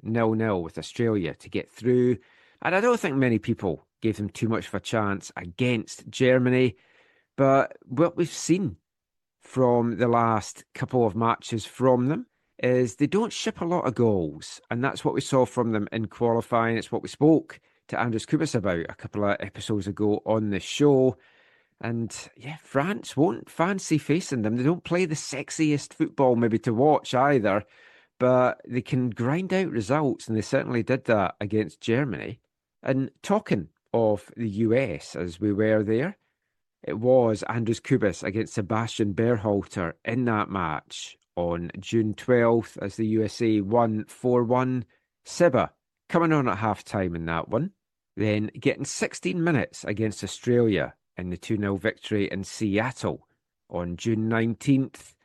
0-0 with Australia to get through. And I don't think many people gave them too much of a chance against Germany. But what we've seen from the last couple of matches from them is they don't ship a lot of goals. And that's what we saw from them in qualifying. It's what we spoke to Andres Kubis about a couple of episodes ago on the show. And yeah, France won't fancy facing them. They don't play the sexiest football maybe to watch either, but they can grind out results, and they certainly did that against Germany. And talking of the US, as we were there, it was Andres Kubis against Sebastian Berhalter in that match on June 12th as the USA won 4-1. Seba coming on at half-time in that one, then getting 16 minutes against Australia in the 2-0 victory in Seattle on June 19th.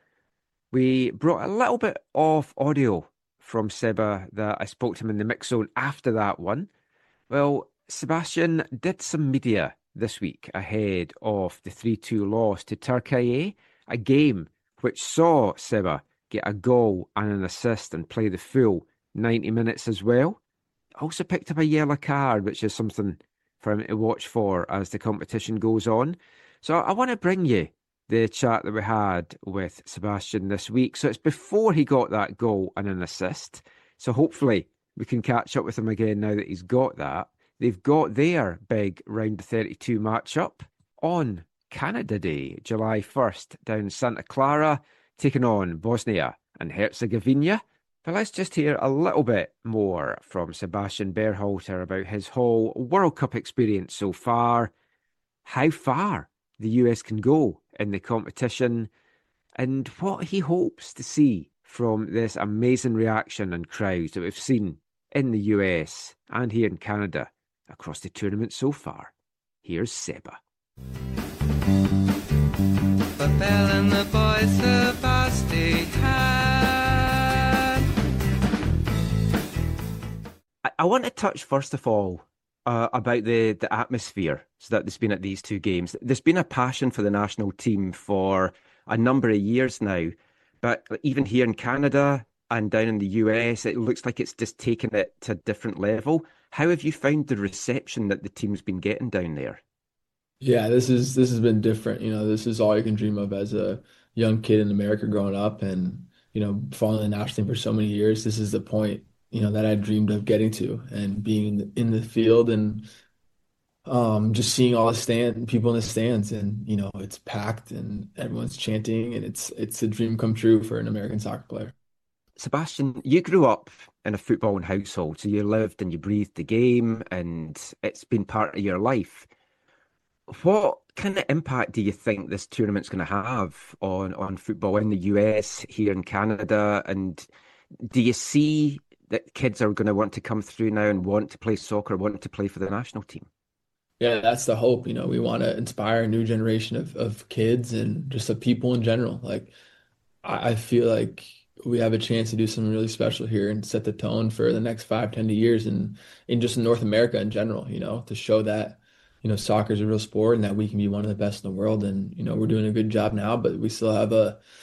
We brought a little bit of audio from Seba that I spoke to him in the mix zone after that one. Well, Sebastian did some media this week ahead of the 3-2 loss to Turkey, a game which saw Seba get a goal and an assist and play the full 90 minutes as well. Also picked up a yellow card, which is something for him to watch for as the competition goes on. So I want to bring you the chat that we had with Sebastian this week. So it's before he got that goal and an assist. So hopefully we can catch up with him again now that he's got that. They've got their big round of 32 matchup on Canada Day, July 1st, down in Santa Clara, taking on Bosnia and Herzegovina. But let's just hear a little bit more from Sebastian Berhalter about his whole World Cup experience so far, how far the US can go in the competition, and what he hopes to see from this amazing reaction and crowds that we've seen in the US and here in Canada across the tournament so far. Here's Seba. The bell and the boys, Sebastian. I want to touch first of all about the atmosphere so that there's been at these two games. There's been a passion for the national team for a number of years now, but even here in Canada and down in the US, it looks like it's just taken it to a different level. How have you found the reception that the team's been getting down there? Yeah, this has been different. This is all you can dream of as a young kid in America growing up and, following the national team for so many years. This is the point, that I dreamed of getting to and being in the field and just seeing all the people in the stands and, it's packed and everyone's chanting and it's a dream come true for an American soccer player. Sebastian, you grew up in a footballing household, so you lived and you breathed the game and it's been part of your life. What kind of impact do you think this tournament's going to have on football in the US, here in Canada? And do you see that kids are going to want to come through now and want to play soccer, want to play for the national team? Yeah, that's the hope. We want to inspire a new generation of kids and just of people in general. Like, I feel like we have a chance to do something really special here and set the tone for the next 5, 10 years and in just North America in general, to show that, soccer is a real sport and that we can be one of the best in the world. And, we're doing a good job now, but we still have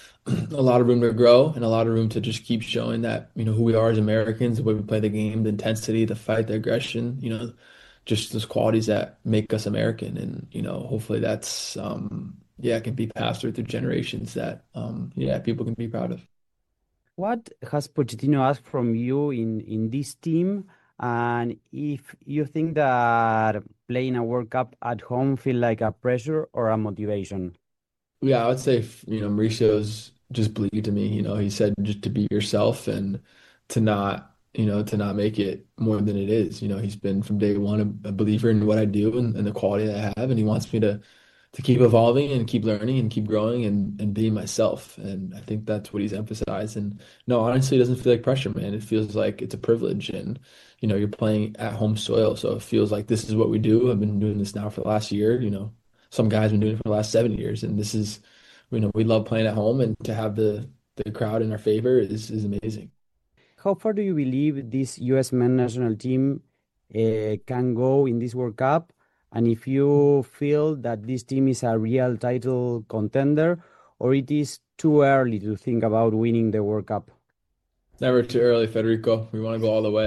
a lot of room to grow and a lot of room to just keep showing that, who we are as Americans, the way we play the game, the intensity, the fight, the aggression, just those qualities that make us American. And, hopefully that's, yeah, can be passed through generations that, yeah, people can be proud of. What has Pochettino asked from you in this team? And if you think that playing a World Cup at home feel like a pressure or a motivation? Yeah, I would say, Mauricio's just believed to me. He said just to be yourself and to not make it more than it is. He's been from day one a believer in what I do and the quality that I have, and he wants me to keep evolving and keep learning and keep growing and being myself. And I think that's what he's emphasized. And no, honestly, it doesn't feel like pressure, man. It feels like it's a privilege and, you're playing at home soil. So it feels like this is what we do. I've been doing this now for the last year, some guys have been doing it for the last 7 years. And this is, we love playing at home and to have the crowd in our favor is amazing. How far do you believe this U.S. men's national team can go in this World Cup? And if you feel that this team is a real title contender, or it is too early to think about winning the World Cup? Never too early, Federico. We want to go all the way.